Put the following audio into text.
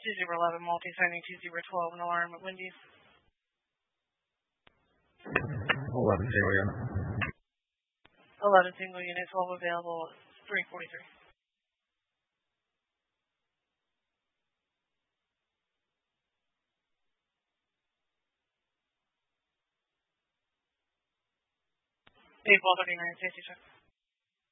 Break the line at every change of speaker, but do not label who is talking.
2011 multi-signing 2012 an alarm at Wendy's.
11 single unit.
11 single unit, 12 available, 343. April 39, safety check.